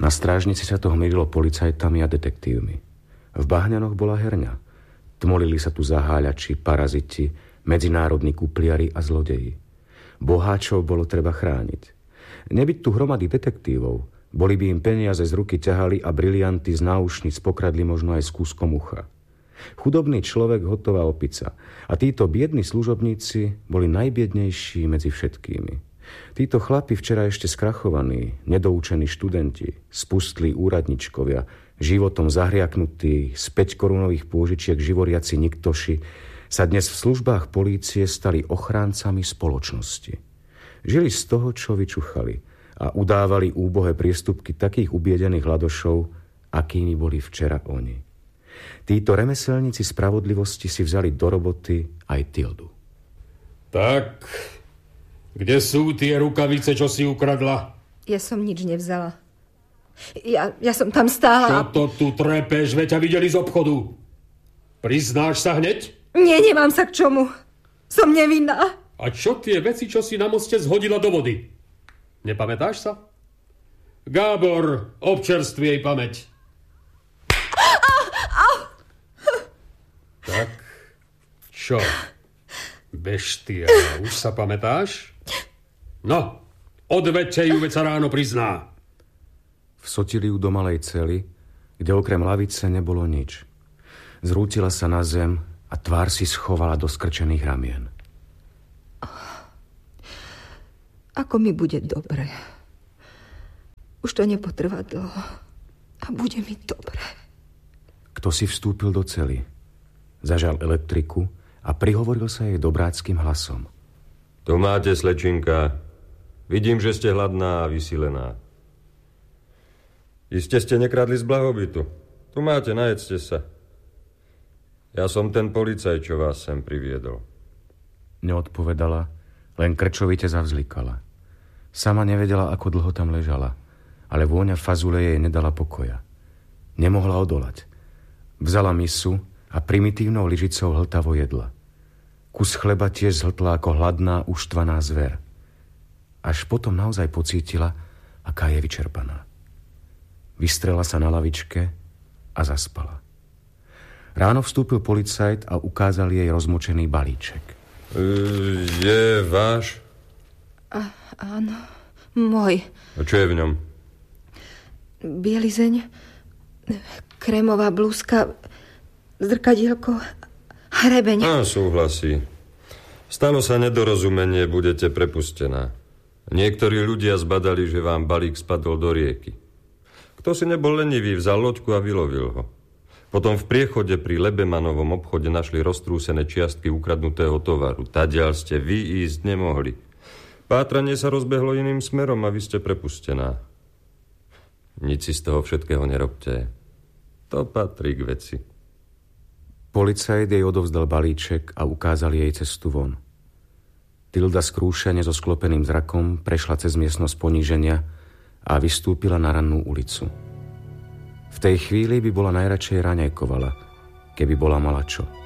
Na strážnici sa to hmlilo policajtami a detektívmi. V Bahňanoch bola herňa. Tmolili sa tu zaháľači, paraziti, medzinárodní kupliari a zlodeji. Boháčov bolo treba chrániť. Nebyť tu hromady detektívov, boli by im peniaze z ruky ťahali a brilianty z náušnic pokradli možno aj s kúskom ucha. Chudobný človek, hotová opica. A títo biední služobníci boli najbiednejší medzi všetkými. Títo chlapi včera ešte skrachovaní, nedoučení študenti, spustlí úradničkovia, životom zahriaknutí, z 5-korunových pôžičiek živoriaci niktoši, sa dnes v službách polície stali ochráncami spoločnosti. Žili z toho, čo vyčuchali a udávali úbohé priestupky takých ubiedených hladošov, akými boli včera oni. Títo remeselníci spravodlivosti si vzali do roboty aj Tildu. Tak, kde sú tie rukavice, čo si ukradla? Ja som nič nevzala. Ja som tam stála. Čo to tu trepeš, veď ťa videli z obchodu? Priznáš sa hneď? Nie, nemám sa k čomu. Som nevinná. A čo tie veci, čo si na moste zhodila do vody? Nepamätáš sa? Gábor, občerství jej pamäť. Tak, čo? Beštia, už sa pamätáš? No, odveďte ju, veď sa ráno prizná. Vsotili ju do malej cely, kde okrem lavice nebolo nič. Zrútila sa na zem a tvár si schovala do skrčených ramien. Ako mi bude dobre. Už to nepotrvá dlho. A bude mi dobre. Kto si vstúpil do cely? Zažal elektriku a prihovoril sa jej dobráckým hlasom. Tu máte, slečinka. Vidím, že ste hladná a vysilená. Iste ste nekradli z blahobytu. Tu máte, najedzte sa. Ja som ten policaj, čo vás sem priviedol. Neodpovedala, len krčovite zavzlikala. Sama nevedela, ako dlho tam ležala, ale vôňa fazule jej nedala pokoja. Nemohla odolať. Vzala misu a primitívnou lyžicou hltavo jedla. Kus chleba tiež zhltla ako hladná, uštvaná zver. Až potom naozaj pocítila, aká je vyčerpaná. Vystrela sa na lavičke a zaspala. Ráno vstúpil policajt a ukázal jej rozmočený balíček. Je váš? Áno, môj. A čo je v ňom? Bielizeň, krémová blúzka, zrkadielko, hrebeň. Súhlasí. Stalo sa nedorozumenie, budete prepustená. Niektorí ľudia zbadali, že vám balík spadol do rieky. Kto si nebol lenivý, vzal loďku a vylovil ho. Potom v priechode pri Lebemanovom obchode našli roztrúsené čiastky ukradnutého tovaru. Tadiaľ ste vy ísť nemohli. Pátranie sa rozbehlo iným smerom a vy ste prepustená. Nič si z toho všetkého nerobte. To patrí k veci. Policajt jej odovzdal balíček a ukázal jej cestu von. Tilda skrúšene so sklopeným zrakom prešla cez miestnosť poníženia a vystúpila na rannú ulicu. V tej chvíli by bola najradšej raňajkovala, keby bola mala čo.